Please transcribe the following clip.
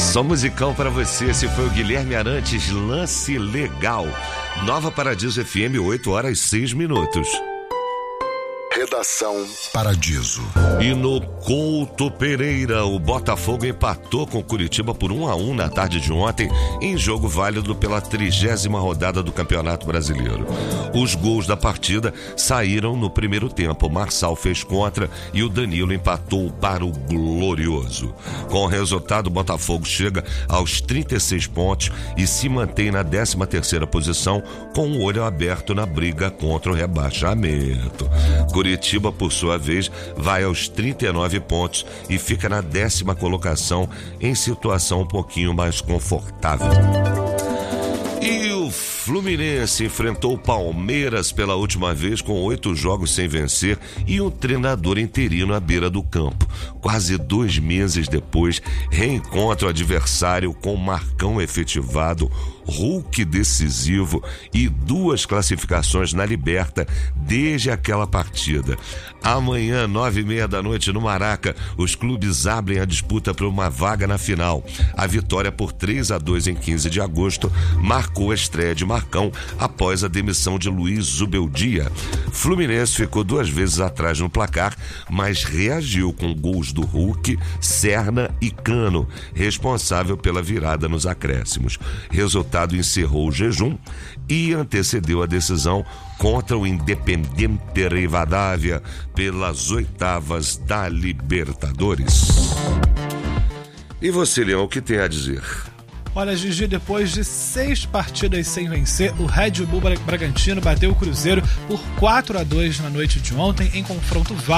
Só musicão para você. Esse foi o Guilherme Arantes, Lance Legal. Nova Paradiso FM, 8h06. Redação Paradiso. E no Couto Pereira, o Botafogo empatou com o Curitiba por 1-1 na tarde de ontem, em jogo válido pela 30ª rodada do Campeonato Brasileiro. Os gols da partida saíram no primeiro tempo. O Marçal fez contra e o Danilo empatou para o Glorioso. Com o resultado, o Botafogo chega aos 36 pontos e se mantém na 13ª posição, com o olho aberto na briga contra o rebaixamento. Curitiba, por sua vez, vai aos 39 pontos e fica na 10ª colocação, em situação um pouquinho mais confortável. E o Fluminense enfrentou o Palmeiras pela última vez com 8 jogos sem vencer e um treinador interino à beira do campo. Quase 2 meses depois, reencontra o adversário com Marcão efetivado, Hulk decisivo e 2 classificações na Liberta desde aquela partida. Amanhã, 21h30 no Maraca, os clubes abrem a disputa por uma vaga na final. A vitória por 3-2 em 15 de agosto marcou a estreia de Marcão após a demissão de Luiz Zubeldia. Fluminense ficou 2 vezes atrás no placar, mas reagiu com gols do Hulk, Serna e Cano, responsável pela virada nos acréscimos. Resultado encerrou o jejum e antecedeu a decisão contra o Independiente Rivadavia pelas 8ª da Libertadores. E você, Leão, o que tem a dizer? Olha, Gigi, depois de 6 partidas sem vencer, o Red Bull Bragantino bateu o Cruzeiro por 4-2 na noite de ontem em confronto válido